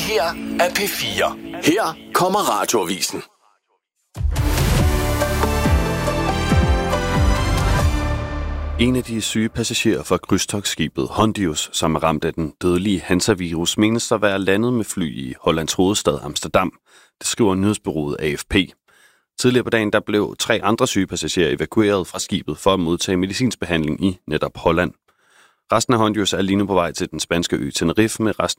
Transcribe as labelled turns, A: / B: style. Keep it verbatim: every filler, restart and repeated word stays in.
A: her er P fire. Her kommer Radioavisen.
B: En af de syge passagerer fra krydstogtskibet Hondius, som er ramt af den dødelige Hansa-virus, menes at være landet med fly i Hollands hovedstad Amsterdam. Det skriver nyhedsbureauet A F P. Tidligere på dagen der blev tre andre syge passagerer evakueret fra skibet for at modtage medicinsk behandling i netop Holland. Resten af Hondius er lige nu på vej til den spanske ø Tenerife med resten